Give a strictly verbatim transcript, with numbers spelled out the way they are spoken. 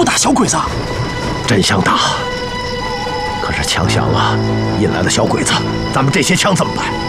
不打小鬼子？ 真想打，可是枪响了，引来了小鬼子，咱们这些枪怎么办？